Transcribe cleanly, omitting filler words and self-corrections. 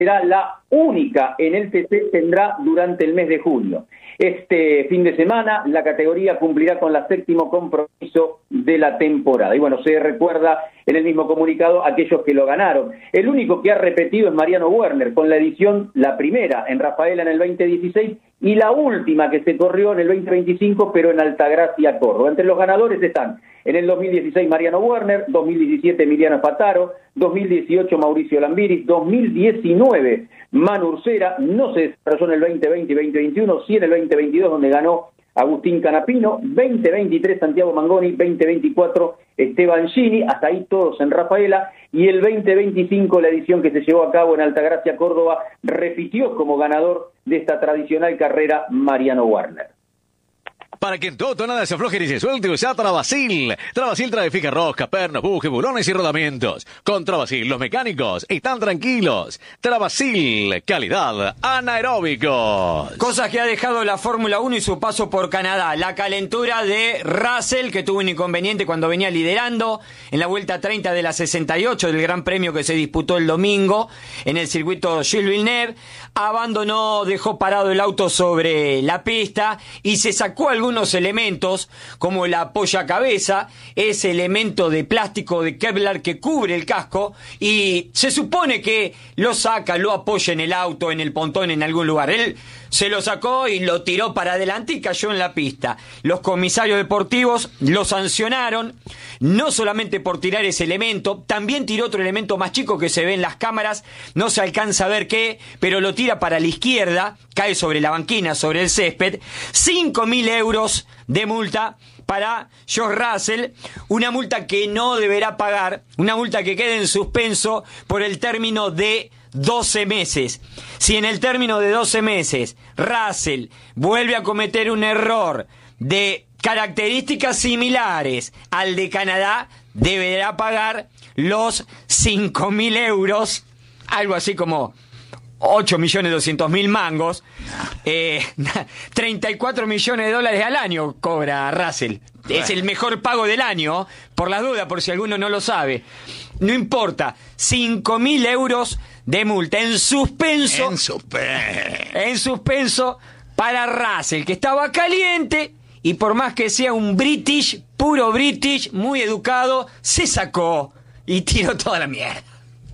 será la única en el TC, tendrá durante el mes de junio. Este fin de semana la categoría cumplirá con el 7º compromiso de la temporada. Y bueno, se recuerda en el mismo comunicado aquellos que lo ganaron. El único que ha repetido es Mariano Werner, con la edición, la primera en Rafaela en el 2016 y la última que se corrió en el 2025, pero en Altagracia, Córdoba. Entre los ganadores están en el 2016 Mariano Werner, 2017 Emiliano Spataro, 2018 Mauricio Lambiris, 2019 Manu Ursera, no se desarrolló en el 2020 y 2021, sí en el 2022 donde ganó Agustín Canapino, 2023 Santiago Mangoni, 2024 Esteban Gini, hasta ahí todos en Rafaela, y el 2025 la edición que se llevó a cabo en Altagracia, Córdoba, repitió como ganador de esta tradicional carrera Mariano Werner. Para que en tu auto nada se afloje ni se suelte, usa Travasil. Travasil trae fija rosca, pernos, bujes, bulones y rodamientos. Con Travasil los mecánicos están tranquilos. Travasil, calidad anaeróbicos. Cosas que ha dejado la Fórmula 1 y su paso por Canadá. La calentura de Russell, que tuvo un inconveniente cuando venía liderando en la vuelta 30 de la 68 del Gran Premio que se disputó el domingo en el circuito Gilles Villeneuve. Abandonó, dejó parado el auto sobre la pista y se sacó algunos elementos como la apoyacabeza, ese elemento de plástico de Kevlar que cubre el casco, y se supone que lo saca, lo apoya en el auto, en el pontón, en algún lugar. Él se lo sacó y lo tiró para adelante y cayó en la pista. Los comisarios deportivos lo sancionaron, no solamente por tirar ese elemento, también tiró otro elemento más chico que se ve en las cámaras, no se alcanza a ver qué, pero lo tira para la izquierda, cae sobre la banquina, sobre el césped. 5.000 euros de multa para George Russell, una multa que no deberá pagar, una multa que queda en suspenso por el término de 12 meses. Si en el término de 12 meses Russell vuelve a cometer un error de características similares al de Canadá, deberá pagar los 5.000 euros, algo así como 8.200.000 mangos, 34 millones de dólares al año cobra Russell. Es el mejor pago del año, por las dudas, por si alguno no lo sabe. No importa, 5.000 euros de multa en suspenso. En suspenso para Russell, que estaba caliente y por más que sea un British, puro British, muy educado, se sacó y tiró toda la mierda.